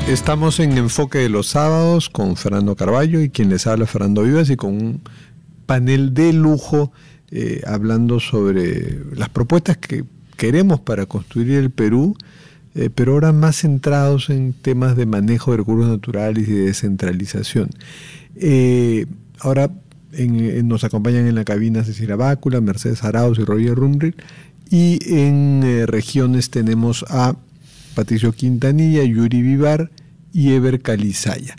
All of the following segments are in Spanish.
Estamos en Enfoque de los Sábados con Fernando Carballo y quien les habla, Fernando Vivas, y con un panel de lujo hablando sobre las propuestas que queremos para construir el Perú, pero ahora más centrados en temas de manejo de recursos naturales y de descentralización. Ahora nos acompañan en la cabina Cecilia Bácula, Mercedes Arauz y Roger Rumril, y en regiones tenemos a Patricio Quintanilla, Yuri Vivar y Eber Calizaya.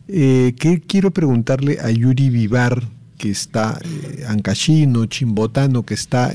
Quiero preguntarle a Yuri Vivar, que está Ancashino, Chimbotano, que está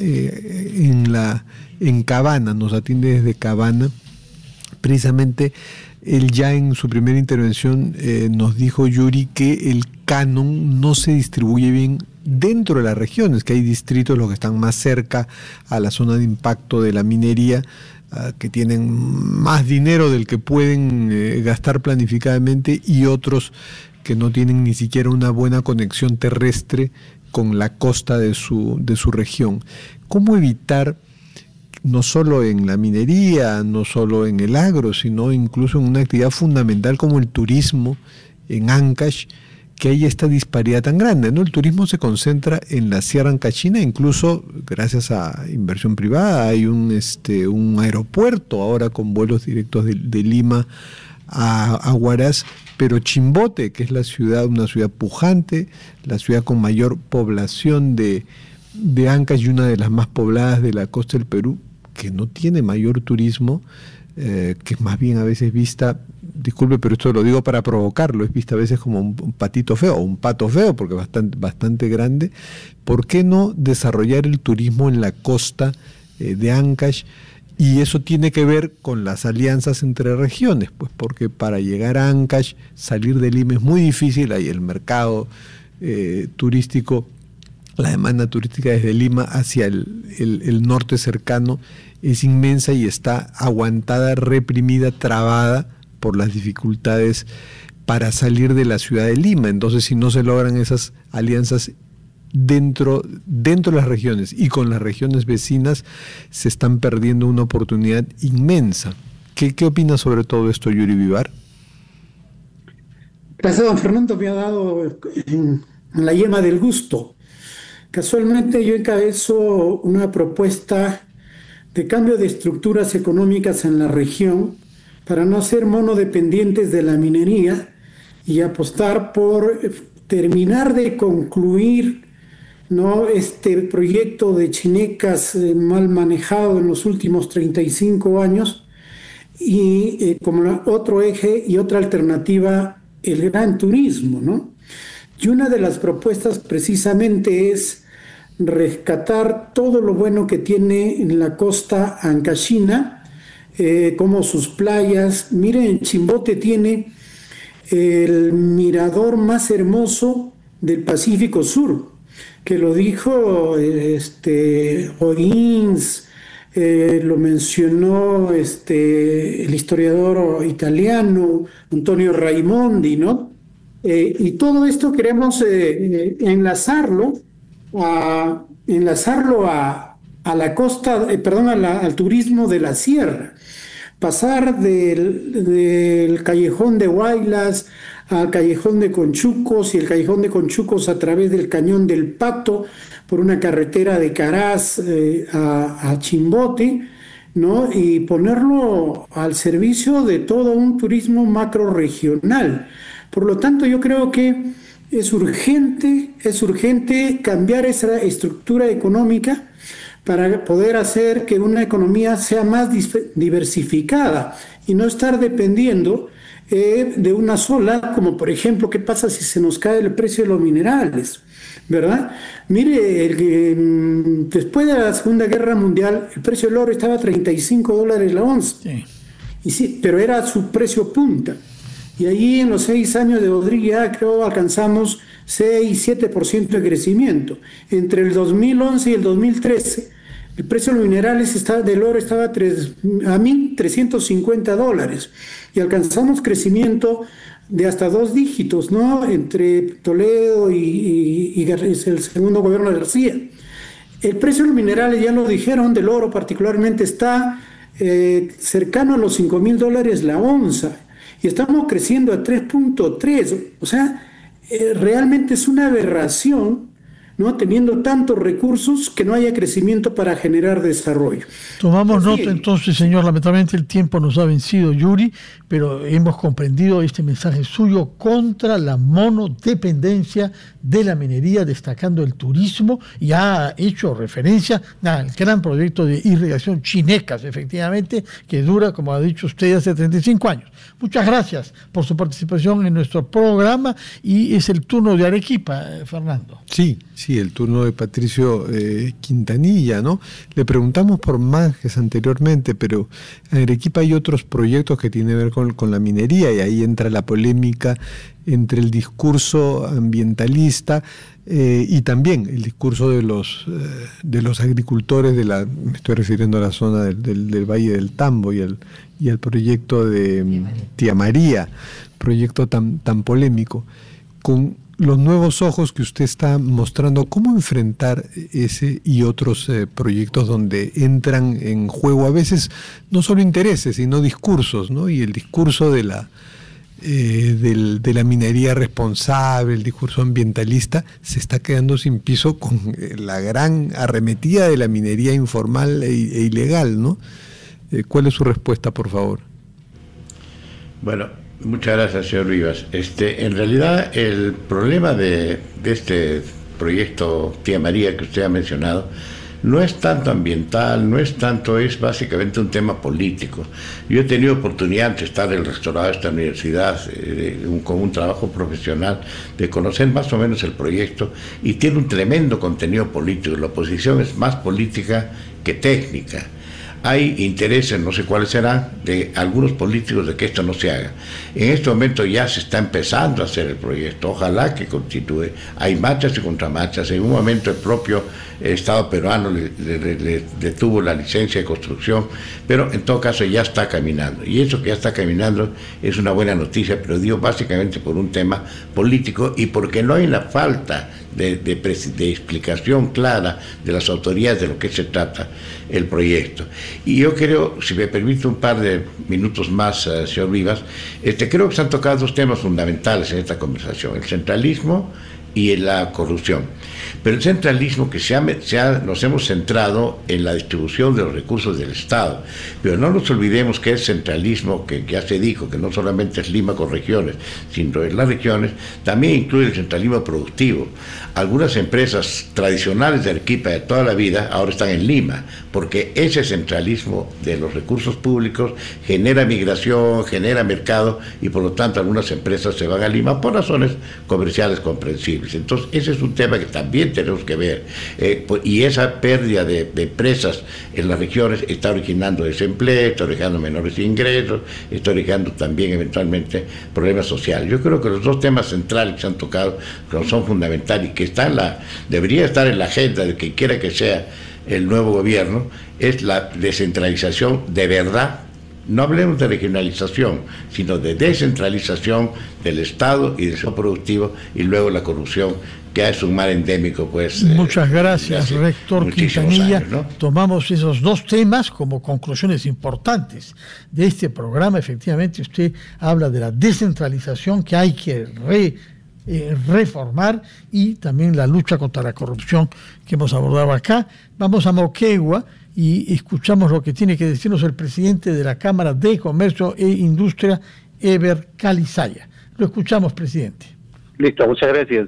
en Cabana, nos atiende desde Cabana. Precisamente él ya en su primera intervención nos dijo, Yuri, que el canon no se distribuye bien dentro de las regiones, que hay distritos, los que están más cerca a la zona de impacto de la minería, que tienen más dinero del que pueden gastar planificadamente, y otros que no tienen ni siquiera una buena conexión terrestre con la costa de su región. ¿Cómo evitar, no solo en la minería, no solo en el agro, sino incluso en una actividad fundamental como el turismo en Ancash, que haya esta disparidad tan grande, ¿no? El turismo se concentra en la Sierra Ancashina, incluso gracias a inversión privada hay un aeropuerto ahora con vuelos directos de Lima a Huaraz, pero Chimbote, que es una ciudad pujante, la ciudad con mayor población de Ancash y una de las más pobladas de la costa del Perú, que no tiene mayor turismo, que es más bien a veces vista, disculpe, pero esto lo digo para provocarlo, es vista a veces como un patito feo, o un pato feo, porque es bastante grande. ¿Por qué no desarrollar el turismo en la costa de Ancash? Y eso tiene que ver con las alianzas entre regiones, pues porque para llegar a Ancash, salir de Lima es muy difícil, hay el mercado turístico, la demanda turística desde Lima hacia el norte cercano es inmensa y está aguantada, reprimida, trabada por las dificultades para salir de la ciudad de Lima. Entonces, si no se logran esas alianzas dentro de las regiones y con las regiones vecinas, se están perdiendo una oportunidad inmensa. ¿Qué opina sobre todo esto, Yuri Vivar? Gracias, don Fernando, me ha dado en la yema del gusto. Casualmente yo encabezo una propuesta de cambio de estructuras económicas en la región para no ser monodependientes de la minería y apostar por terminar de concluir, ¿no?, este proyecto de Chinecas mal manejado en los últimos 35 años y como otro eje y otra alternativa, el gran turismo, ¿no? Y una de las propuestas precisamente es rescatar todo lo bueno que tiene en la costa ancashina, como sus playas. Miren, Chimbote tiene el mirador más hermoso del Pacífico Sur, que lo dijo O'Higgins, lo mencionó el historiador italiano Antonio Raimondi, ¿no? Y todo esto queremos enlazarlo a la costa, al turismo de la sierra. Pasar del callejón de Huaylas al callejón de Conchucos y el callejón de Conchucos a través del cañón del Pato por una carretera de Caraz a Chimbote, ¿no? Y ponerlo al servicio de todo un turismo macrorregional. Por lo tanto, yo creo que es urgente cambiar esa estructura económica para poder hacer que una economía sea más diversificada y no estar dependiendo de una sola, como por ejemplo, ¿qué pasa si se nos cae el precio de los minerales? ¿Verdad? Mire, después de la Segunda Guerra Mundial, el precio del oro estaba a $35 la onza. Sí. Y sí, pero era su precio punta. Y ahí en los 6 años de Rodríguez, creo, alcanzamos 6-7% de crecimiento. Entre el 2011 y el 2013, el precio de los minerales del oro estaba a $1.350 y alcanzamos crecimiento de hasta 2 dígitos, ¿no? Entre Toledo y el segundo gobierno de García. El precio de los minerales, ya lo dijeron, del oro particularmente está cercano a los $5.000 la onza. y estamos creciendo a 3.3. O sea, realmente es una aberración, ¿no? Teniendo tantos recursos, que no haya crecimiento para generar desarrollo. Tomamos nota entonces, señor. Lamentablemente el tiempo nos ha vencido, Yuri, pero hemos comprendido este mensaje suyo contra la monodependencia de la minería, destacando el turismo, y ha hecho referencia al gran proyecto de irrigación Chinecas, efectivamente, que dura, como ha dicho usted, hace 35 años. Muchas gracias por su participación en nuestro programa, y es el turno de Arequipa, Fernando. Sí, el turno de Patricio Quintanilla, ¿no? Le preguntamos por Manjes anteriormente, pero en Arequipa hay otros proyectos que tienen que ver con la minería, y ahí entra la polémica entre el discurso ambientalista y también el discurso de los agricultores me estoy refiriendo a la zona del Valle del Tambo y al proyecto de Tía María, proyecto tan polémico. Con los nuevos ojos que usted está mostrando, ¿cómo enfrentar ese y otros proyectos donde entran en juego a veces no solo intereses, sino discursos, ¿no? Y el discurso de la minería responsable, el discurso ambientalista, se está quedando sin piso con la gran arremetida de la minería informal e ilegal, ¿no? ¿Cuál es su respuesta, por favor? Bueno, muchas gracias, señor Vivas. En realidad, el problema de este proyecto Tía María que usted ha mencionado no es tanto ambiental, es básicamente un tema político. Yo he tenido oportunidad de estar en el rectorado de esta universidad con un trabajo profesional, de conocer más o menos el proyecto, y tiene un tremendo contenido político. La oposición es más política que técnica. Hay intereses, no sé cuáles serán, de algunos políticos de que esto no se haga. En este momento ya se está empezando a hacer el proyecto, ojalá que continúe. Hay marchas y contramarchas. En un momento el propio Estado peruano le detuvo la licencia de construcción, pero en todo caso ya está caminando. Y eso que ya está caminando es una buena noticia, pero digo básicamente por un tema político y porque no hay la falta de explicación clara de las autoridades de lo que se trata el proyecto. Y yo creo, si me permite un par de minutos más, señor Vivas, creo que se han tocado dos temas fundamentales en esta conversación: el centralismo y la corrupción. Pero el centralismo que nos hemos centrado en la distribución de los recursos del Estado, pero no nos olvidemos que el centralismo, que ya se dijo, que no solamente es Lima con regiones, sino en las regiones, también incluye el centralismo productivo. Algunas empresas tradicionales de Arequipa de toda la vida ahora están en Lima, porque ese centralismo de los recursos públicos genera migración, genera mercado, y por lo tanto algunas empresas se van a Lima por razones comerciales comprensibles. Entonces ese es un tema que también tenemos que ver, y esa pérdida de empresas en las regiones está originando desempleo, está originando menores ingresos, está originando también eventualmente problemas sociales. Yo creo que los dos temas centrales que se han tocado, que son fundamentales y que debería estar en la agenda de quien quiera que sea el nuevo gobierno, es la descentralización de verdad. No hablemos de regionalización, sino de descentralización del Estado y del sector productivo, y luego la corrupción, que es un mal endémico, pues. Muchas gracias, rector Quintanilla. Años, ¿no? Tomamos esos dos temas como conclusiones importantes de este programa. Efectivamente, usted habla de la descentralización que hay que reformar, y también la lucha contra la corrupción que hemos abordado acá. Vamos a Moquegua y escuchamos lo que tiene que decirnos el presidente de la Cámara de Comercio e Industria, Eber Calizaya. Lo escuchamos, presidente. Listo, muchas gracias.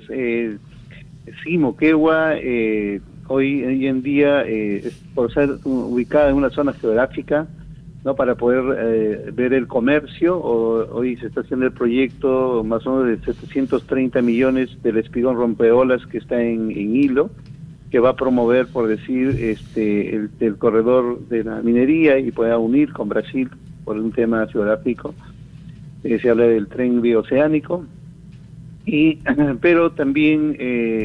Sí, Moquegua hoy en día, por ser ubicada en una zona geográfica, ¿no?, para poder ver el comercio, hoy se está haciendo el proyecto más o menos de 730 millones del espigón rompeolas que está en Hilo, que va a promover, por decir, el corredor de la minería y pueda unir con Brasil por un tema geográfico. Se habla del tren bioceánico, pero también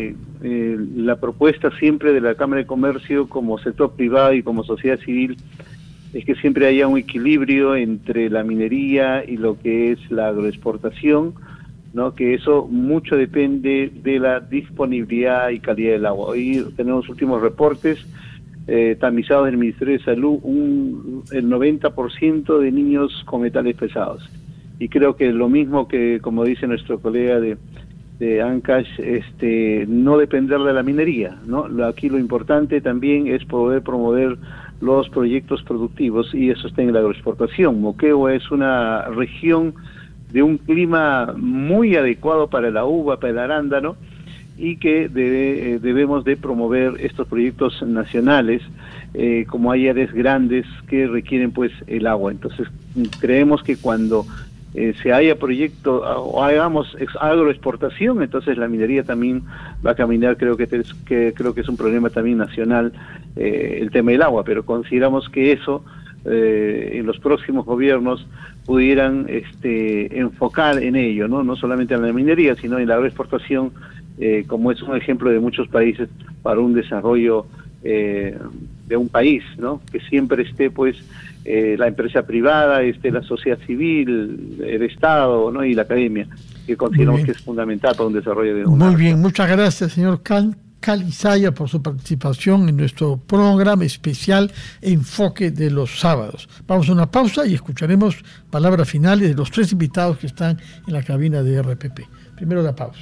la propuesta siempre de la Cámara de Comercio como sector privado y como sociedad civil es que siempre haya un equilibrio entre la minería y lo que es la agroexportación, ¿no?, que eso mucho depende de la disponibilidad y calidad del agua. Hoy tenemos últimos reportes tamizados del Ministerio de Salud, el 90% de niños con metales pesados. y creo que lo mismo que, como dice nuestro colega de Ancash, no depender de la minería, ¿no? Aquí lo importante también es poder promover los proyectos productivos, y eso está en la agroexportación. Moquegua es una región de un clima muy adecuado para la uva, para el arándano, y que debemos de promover estos proyectos nacionales, como hay áreas grandes que requieren pues el agua. Entonces creemos que cuando se haya proyecto o hagamos agroexportación, entonces la minería también va a caminar. Creo que es un problema también nacional, el tema del agua, pero consideramos que eso en los próximos gobiernos pudieran enfocar en ello, no solamente en la minería, sino en la agroexportación, como es un ejemplo de muchos países para un desarrollo de un país, ¿no? Que siempre esté pues la empresa privada, la sociedad civil, el Estado, ¿no? Y la academia, que consideramos que es fundamental para un desarrollo de una. Muy bien, muchas gracias, señor Calizaya, por su participación en nuestro programa especial Enfoque de los Sábados. Vamos a una pausa y escucharemos palabras finales de los 3 invitados que están en la cabina de RPP. Primero la pausa.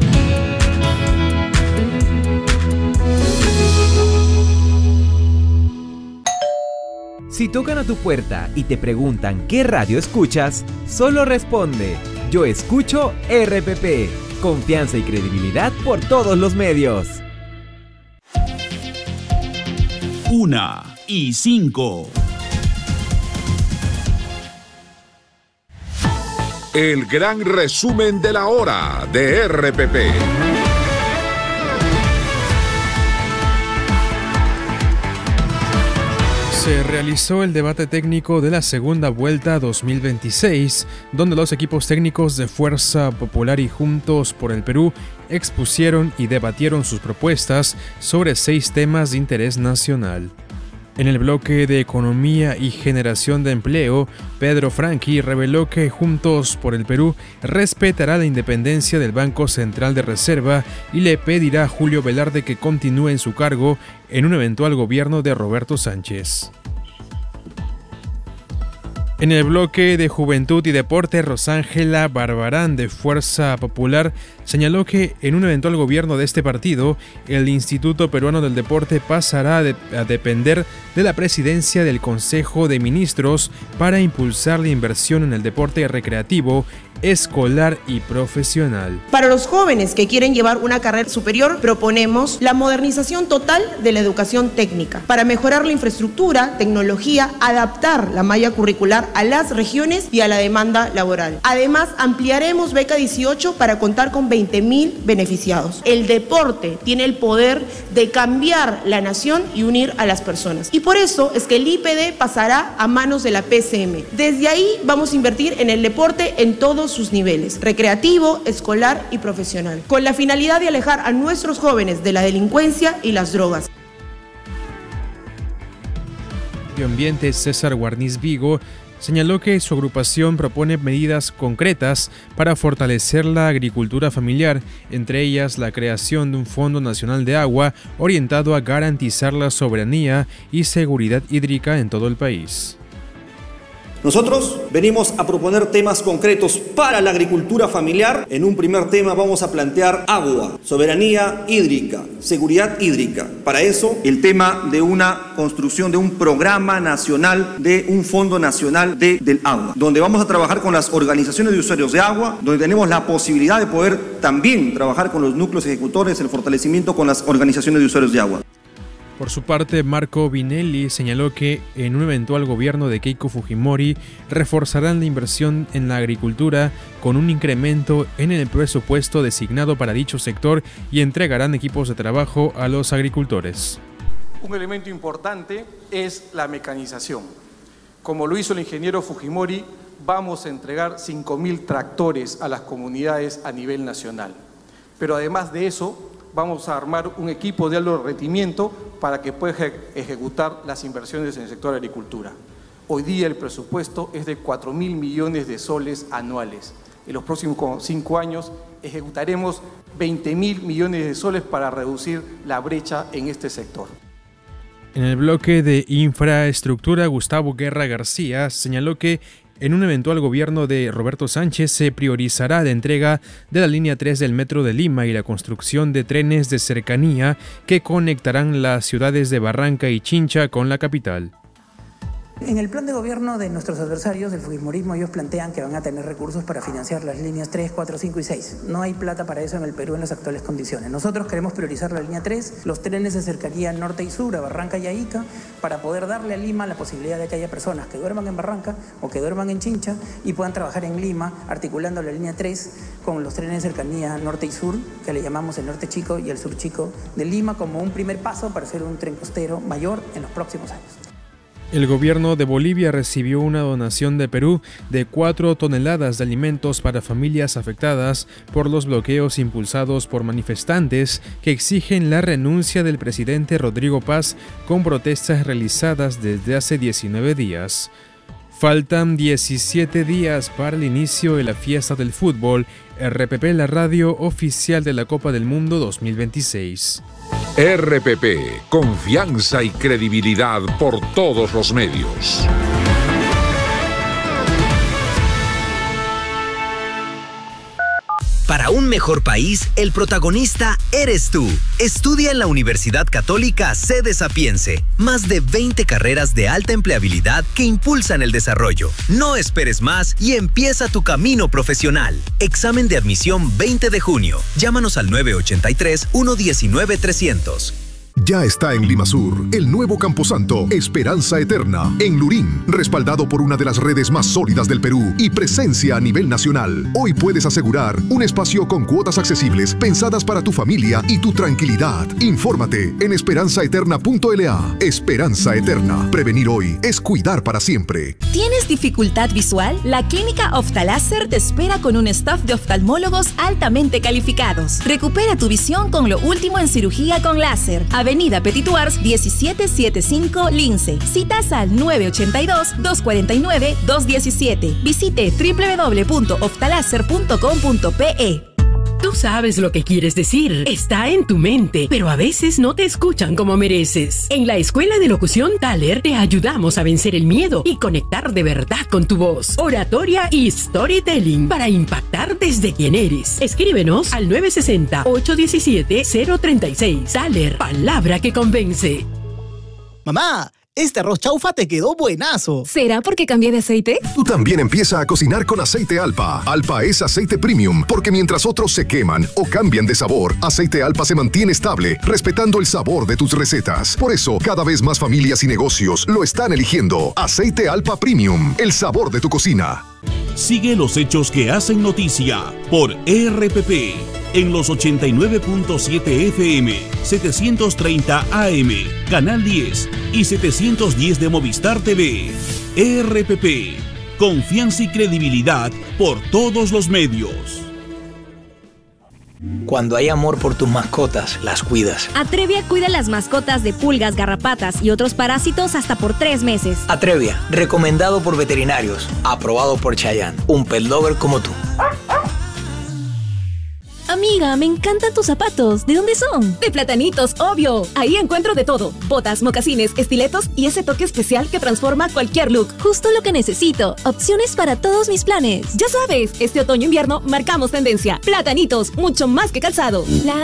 Si tocan a tu puerta y te preguntan qué radio escuchas, solo responde: yo escucho RPP. Confianza y credibilidad por todos los medios. 1:05. El gran resumen de la hora de RPP. Se realizó el debate técnico de la segunda vuelta 2026, donde los equipos técnicos de Fuerza Popular y Juntos por el Perú expusieron y debatieron sus propuestas sobre 6 temas de interés nacional. En el bloque de Economía y Generación de Empleo, Pedro Franqui reveló que Juntos por el Perú respetará la independencia del Banco Central de Reserva y le pedirá a Julio Velarde que continúe en su cargo en un eventual gobierno de Roberto Sánchez. En el bloque de Juventud y Deporte, Rosángela Barbarán, de Fuerza Popular, señaló que en un eventual gobierno de este partido, el Instituto Peruano del Deporte pasará a depender de la presidencia del Consejo de Ministros para impulsar la inversión en el deporte recreativo, escolar y profesional. Para los jóvenes que quieren llevar una carrera superior, proponemos la modernización total de la educación técnica para mejorar la infraestructura, tecnología, adaptar la malla curricular a las regiones y a la demanda laboral. Además, ampliaremos Beca 18 para contar con 20.000 beneficiados. El deporte tiene el poder de cambiar la nación y unir a las personas. Y por eso es que el IPD pasará a manos de la PCM. Desde ahí vamos a invertir en el deporte en todos sus niveles, recreativo, escolar y profesional, con la finalidad de alejar a nuestros jóvenes de la delincuencia y las drogas. Medio Ambiente, César Guarniz Vigo, señaló que su agrupación propone medidas concretas para fortalecer la agricultura familiar, entre ellas la creación de un Fondo Nacional de Agua orientado a garantizar la soberanía y seguridad hídrica en todo el país. Nosotros venimos a proponer temas concretos para la agricultura familiar. En un primer tema vamos a plantear agua, soberanía hídrica, seguridad hídrica. Para eso, el tema de una construcción de un programa nacional, de un fondo nacional del agua, donde vamos a trabajar con las organizaciones de usuarios de agua, donde tenemos la posibilidad de poder también trabajar con los núcleos ejecutores, el fortalecimiento con las organizaciones de usuarios de agua. Por su parte, Marco Vinelli señaló que en un eventual gobierno de Keiko Fujimori reforzarán la inversión en la agricultura con un incremento en el presupuesto designado para dicho sector y entregarán equipos de trabajo a los agricultores. Un elemento importante es la mecanización. Como lo hizo el ingeniero Fujimori, vamos a entregar 5.000 tractores a las comunidades a nivel nacional. Pero además de eso, vamos a armar un equipo de alto rendimiento para que pueda ejecutar las inversiones en el sector de agricultura. Hoy día el presupuesto es de 4.000 millones de soles anuales. En los próximos 5 años ejecutaremos 20.000 millones de soles para reducir la brecha en este sector. En el bloque de infraestructura, Gustavo Guerra García señaló que En un eventual gobierno de Roberto Sánchez se priorizará la entrega de la línea 3 del Metro de Lima y la construcción de trenes de cercanía que conectarán las ciudades de Barranca y Chincha con la capital. En el plan de gobierno de nuestros adversarios, del fujimorismo, ellos plantean que van a tener recursos para financiar las líneas 3, 4, 5 y 6. No hay plata para eso en el Perú en las actuales condiciones. Nosotros queremos priorizar la línea 3, los trenes de cercanía norte y sur, a Barranca y a Ica, para poder darle a Lima la posibilidad de que haya personas que duerman en Barranca o que duerman en Chincha y puedan trabajar en Lima, articulando la línea 3 con los trenes de cercanía norte y sur, que le llamamos el norte chico y el sur chico de Lima, como un primer paso para hacer un tren costero mayor en los próximos años. El gobierno de Bolivia recibió una donación de Perú de 4 toneladas de alimentos para familias afectadas por los bloqueos impulsados por manifestantes que exigen la renuncia del presidente Rodrigo Paz con protestas realizadas desde hace 19 días. Faltan 17 días para el inicio de la fiesta del fútbol. RPP, la radio oficial de la Copa del Mundo 2026. RPP, confianza y credibilidad por todos los medios. Para un mejor país, el protagonista eres tú. Estudia en la Universidad Católica Sede Sapiense. Más de 20 carreras de alta empleabilidad que impulsan el desarrollo. No esperes más y empieza tu camino profesional. Examen de admisión 20 de junio. Llámanos al 983-119-300. Ya está en Limasur, el nuevo camposanto Esperanza Eterna, en Lurín, respaldado por una de las redes más sólidas del Perú y presencia a nivel nacional. Hoy puedes asegurar un espacio con cuotas accesibles pensadas para tu familia y tu tranquilidad. Infórmate en esperanzaeterna.la. Esperanza Eterna. Prevenir hoy es cuidar para siempre. ¿Tienes dificultad visual? La clínica Oftaláser te espera con un staff de oftalmólogos altamente calificados. Recupera tu visión con lo último en cirugía con láser. Avenida Petituars 1775 Lince. Citas al 982-249-217. Visite www.oftalaser.com.pe. Tú sabes lo que quieres decir, está en tu mente, pero a veces no te escuchan como mereces. En la Escuela de Locución Thaler te ayudamos a vencer el miedo y conectar de verdad con tu voz. Oratoria y storytelling para impactar desde quien eres. Escríbenos al 960-817-036. Thaler, palabra que convence. Mamá, este arroz chaufa te quedó buenazo. ¿Será porque cambié de aceite? Tú también empieza a cocinar con aceite Alpa. Alpa es aceite premium, porque mientras otros se queman o cambian de sabor, aceite Alpa se mantiene estable, respetando el sabor de tus recetas. Por eso, cada vez más familias y negocios lo están eligiendo. Aceite Alpa Premium, el sabor de tu cocina. Sigue los hechos que hacen noticia por RPP en los 89.7 FM, 730 AM, Canal 10 y 710 de Movistar TV. RPP, confianza y credibilidad por todos los medios. Cuando hay amor por tus mascotas, las cuidas. Atrevia cuida las mascotas de pulgas, garrapatas y otros parásitos hasta por 3 meses. Atrevia, recomendado por veterinarios, aprobado por Chayanne, un pet lover como tú. Amiga, me encantan tus zapatos. ¿De dónde son? De Platanitos, obvio. Ahí encuentro de todo. Botas, mocasines, estiletos y ese toque especial que transforma cualquier look. Justo lo que necesito. Opciones para todos mis planes. Ya sabes, este otoño-invierno marcamos tendencia. Platanitos, mucho más que calzado.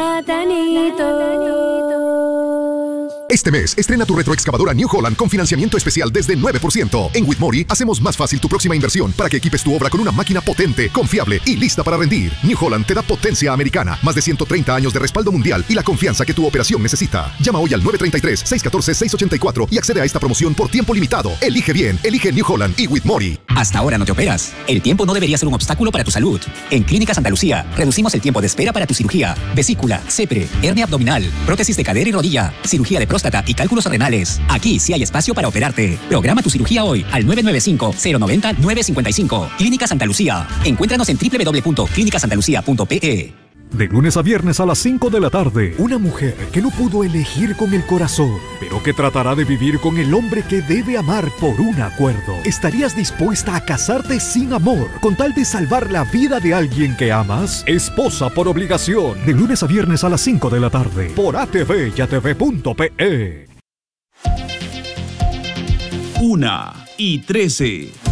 Platanitos. Este mes, estrena tu retroexcavadora New Holland con financiamiento especial desde 9%. En Whitmore hacemos más fácil tu próxima inversión para que equipes tu obra con una máquina potente, confiable y lista para rendir. New Holland te da potencia americana, más de 130 años de respaldo mundial y la confianza que tu operación necesita. Llama hoy al 933-614-684 y accede a esta promoción por tiempo limitado. Elige bien, elige New Holland y Whitmore. Hasta ahora no te operas. El tiempo no debería ser un obstáculo para tu salud. En Clínica Santa Lucía reducimos el tiempo de espera para tu cirugía, vesícula, CEPRE, hernia abdominal, prótesis de cadera y rodilla, cirugía de próstata y cálculos renales. Aquí sí hay espacio para operarte. Programa tu cirugía hoy al 995-090-955. Clínica Santa Lucía. Encuéntranos en www.clinicasantalucia.pe. De lunes a viernes a las 5 de la tarde, una mujer que no pudo elegir con el corazón, pero que tratará de vivir con el hombre que debe amar por un acuerdo. ¿Estarías dispuesta a casarte sin amor con tal de salvar la vida de alguien que amas? Esposa por obligación. De lunes a viernes a las 5 de la tarde, por ATV y ATV.pe. 1:13